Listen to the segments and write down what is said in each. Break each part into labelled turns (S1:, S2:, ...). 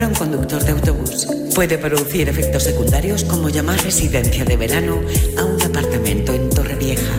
S1: Un conductor de autobús puede producir efectos secundarios como llamar residencia de verano a un apartamento en Torrevieja.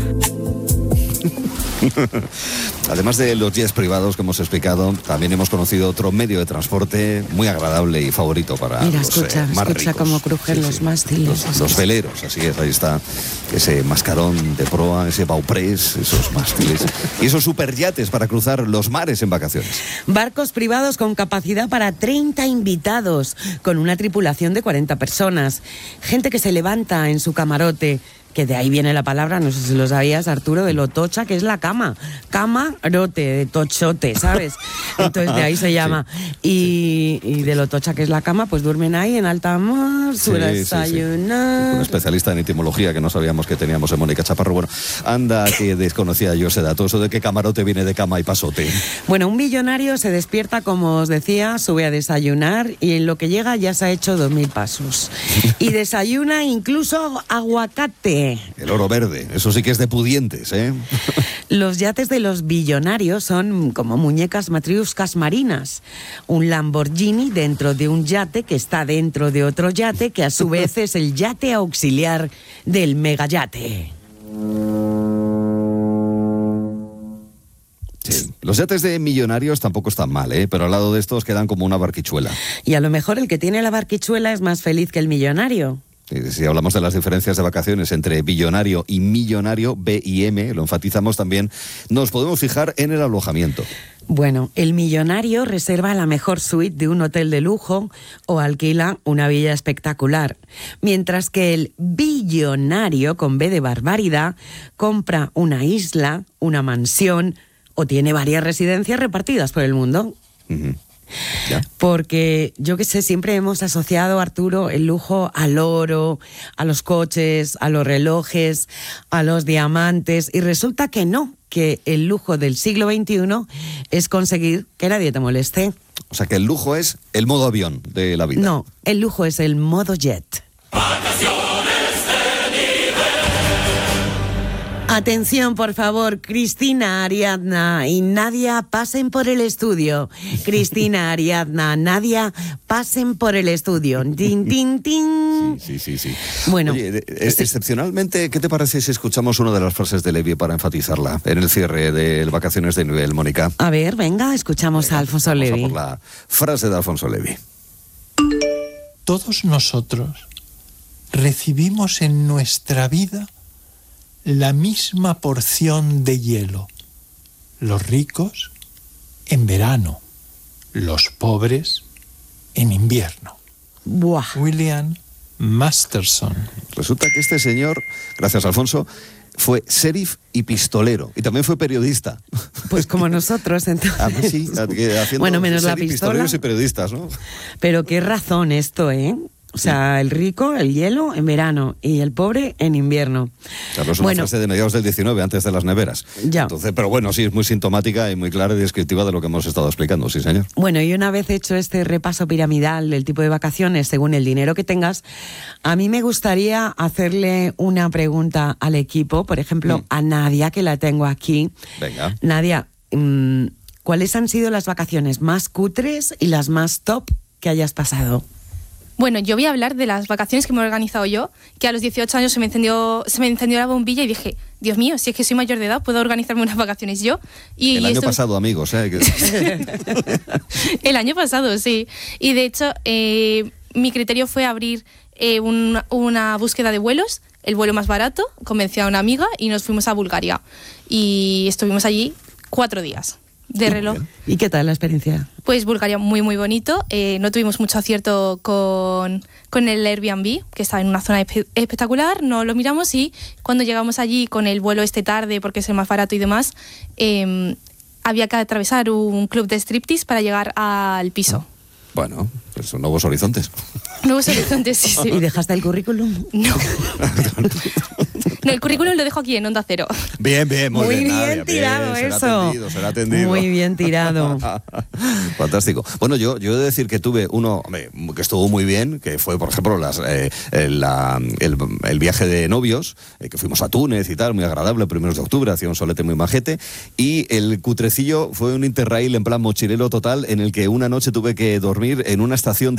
S2: Además de los jets privados que hemos explicado, también hemos conocido otro medio de transporte muy agradable y favorito para
S1: Mira,
S2: los
S1: escucha
S2: más ricos.
S1: Cómo crujen los mástiles.
S2: Los veleros, así es, ahí está ese mascarón de proa, ese bauprés, esos mástiles y esos superyates para cruzar los mares en vacaciones.
S1: Barcos privados con capacidad para 30 invitados, con una tripulación de 40 personas. Gente que se levanta en su camarote, que de ahí viene la palabra, no sé si lo sabías, Arturo, de lo tocha, que es la cama. Camarote, de tochote, ¿sabes? Entonces de ahí se llama. Sí. Y de lo tocha que es la cama, pues duermen ahí en alta mar, su desayunar.
S2: Un especialista en etimología que no sabíamos que teníamos en Mónica Chaparro. Bueno, anda que desconocía yo ese dato, eso de que camarote viene de cama y pasote.
S1: Bueno, un millonario se despierta, como os decía, sube a desayunar y en lo que llega ya se ha hecho 2.000 pasos. Y desayuna incluso aguacate.
S2: El oro verde, eso sí que es de pudientes, ¿eh?
S1: Los yates de los billonarios son como muñecas matriuscas marinas. Un Lamborghini dentro de un yate que está dentro de otro yate que a su vez es el yate auxiliar del megayate.
S2: Sí. Los yates de millonarios tampoco están mal, pero al lado de estos quedan como una barquichuela.
S1: Y a lo mejor el que tiene la barquichuela es más feliz que el millonario.
S2: Si hablamos de las diferencias de vacaciones entre billonario y millonario, B y M, lo enfatizamos también, nos podemos fijar en el alojamiento.
S1: Bueno, el millonario reserva la mejor suite de un hotel de lujo o alquila una villa espectacular, mientras que el billonario, con B de barbaridad, compra una isla, una mansión o tiene varias residencias repartidas por el mundo.
S2: Uh-huh. ¿Ya?
S1: Porque, yo qué sé, siempre hemos asociado, Arturo, el lujo al oro, a los coches, a los relojes, a los diamantes, y resulta que no, que el lujo del siglo XXI es conseguir que nadie te moleste.
S2: O sea, que el lujo es el modo avión de la vida.
S1: No, el lujo es el modo jet. Atención, por favor, Cristina, Ariadna y Nadia, pasen por el estudio. Cristina, Ariadna, Nadia, pasen por el estudio. ¡Tin, tin, tin!
S2: Sí.
S1: Bueno,
S2: oye, excepcionalmente, ¿qué te parece si escuchamos una de las frases de Levi para enfatizarla en el cierre de Vacaciones de Nivel, Mónica?
S1: A ver, venga, escuchamos a Alfonso Levi.
S2: Vamos a por la frase de Alfonso Levi.
S3: Todos nosotros recibimos en nuestra vida la misma porción de hielo. Los ricos en verano, los pobres en invierno.
S1: Buah.
S3: William Masterson.
S2: Resulta que este señor, gracias Alfonso, fue sheriff y pistolero. Y también fue periodista.
S1: Pues como nosotros, entonces.
S2: Ah, sí, haciendo
S1: bueno, menos la
S2: sheriff,
S1: pistola.
S2: pistoleros y periodistas, ¿no?
S1: Pero qué razón esto, ¿eh? O sea, el rico, el hielo en verano y el pobre en invierno.
S2: Claro, es una frase de mediados del 19, antes de las neveras.
S1: Ya.
S2: Entonces, pero bueno, sí, es muy sintomática y muy clara y descriptiva de lo que hemos estado explicando, sí, señor.
S1: Bueno, y una vez hecho este repaso piramidal del tipo de vacaciones según el dinero que tengas, a mí me gustaría hacerle una pregunta al equipo, por ejemplo, a Nadia, que la tengo aquí.
S2: Venga.
S1: Nadia, ¿cuáles han sido las vacaciones más cutres y las más top que hayas pasado?
S4: Bueno, yo voy a hablar de las vacaciones que me he organizado yo, que a los 18 años se me encendió la bombilla y dije, Dios mío, si es que soy mayor de edad, puedo organizarme unas vacaciones yo. Y
S2: el año pasado, amigos, ¿eh?
S4: El año pasado, sí. Y de hecho, mi criterio fue abrir una búsqueda de vuelos, el vuelo más barato, convencí a una amiga y nos fuimos a Bulgaria. Y estuvimos allí 4 días. De reloj.
S1: ¿Y qué tal la experiencia?
S4: Pues Bulgaria muy muy bonito, no tuvimos mucho acierto con el Airbnb, que estaba en una zona espectacular, no lo miramos y cuando llegamos allí con el vuelo tarde porque es el más barato y demás, había que atravesar un club de striptease para llegar al piso.
S2: Bueno, pues son nuevos horizontes.
S4: Nuevos horizontes, sí.
S1: ¿Y dejaste el currículum?
S4: No. No, el currículum lo dejo aquí en Onda Cero.
S2: Bien, muy bien,
S1: Nadia,
S2: tirado
S1: bien,
S2: eso. Será atendido.
S1: Muy bien tirado.
S2: Fantástico. Bueno, yo he de decir que tuve uno que estuvo muy bien, que fue, por ejemplo, el viaje de novios, que fuimos a Túnez y tal, muy agradable, primeros de octubre, hacía un solete muy majete, y el cutrecillo fue un interrail en plan mochilero total, en el que una noche tuve que dormir en una estación de